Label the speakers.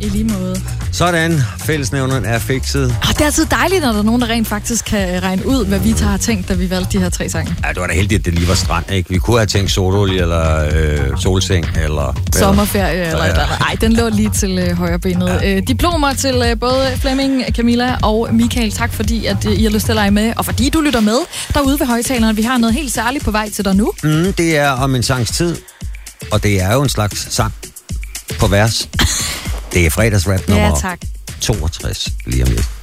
Speaker 1: I lige måde.
Speaker 2: Sådan, fællesnævneren er fikset.
Speaker 1: Det er altid dejligt, når der er nogen, der rent faktisk kan regne ud, hvad vi har tænkt, da vi valgte de her 3 sange.
Speaker 2: Ja, det var da heldigt, at det lige var strand, ikke? Vi kunne have tænkt sololie, eller solseng, eller...
Speaker 1: Sommerferie, eller et eller andet. Ej, den lå lige til højrebenet. Ja. Diplomer til både Flemming, Camilla og Michael. Tak fordi, at I har lyst til at lege med, og fordi du lytter med derude ved højtalerne. Vi har noget helt særligt på vej til dig nu.
Speaker 2: Det er om en sangs tid, og det er jo en slags sang på vers. Det er fredagsrap nummer 62 lige om lidt.